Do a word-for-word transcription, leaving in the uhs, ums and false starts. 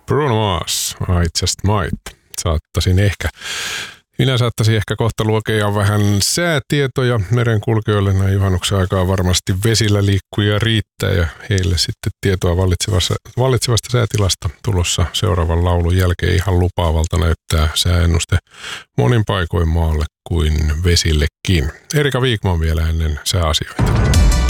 Bruno Mars, I Just Might. Saattaisin ehkä, minä saattaisin ehkä kohta lukea vähän säätietoja merenkulkijoille. Näin juhannuksen aikaa varmasti vesillä liikkuja riittää ja heille sitten tietoa vallitsevasta, vallitsevasta säätilasta tulossa seuraavan laulun jälkeen. Ihan lupaavalta näyttää sääennuste monin paikoin maalle kuin vesillekin. Erika Wigman vielä ennen sääasioita.